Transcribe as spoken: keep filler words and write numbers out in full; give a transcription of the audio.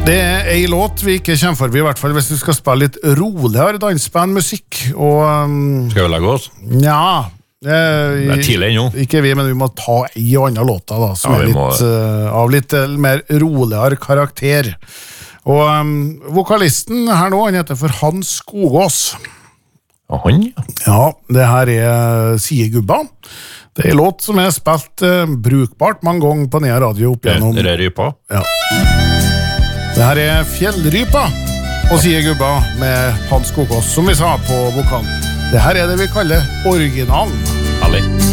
Det er en låt vi ikke kommer forbi, i hvert fall hvis du skal spille litt roligere dansbandmusikk. Og, um, skal vi legge oss? Ja, det er, det er tidlig nå. Ikke vi, men vi må ta en og annen låta da, som ja, er litt, må... uh, av litt uh, mer roligere karakter. Og um, vokalisten her nå, han heter for Hans Skogås. Og han? Ja, det her er Siegubba. Det er en låt som er spilt uh, brukbart mange ganger på Nea Radio opp gjennom. Er det rypa? Ja. Det her er Fjellrypa og Siegubba med Hans Skogås, som vi sa på vokalen. Det her er det vi kaller originalen. Herlig.